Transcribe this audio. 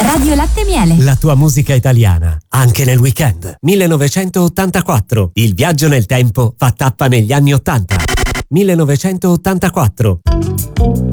Radio Latte Miele. La tua musica italiana, anche nel weekend. 1984. Il viaggio nel tempo fa tappa negli anni 80. 1984.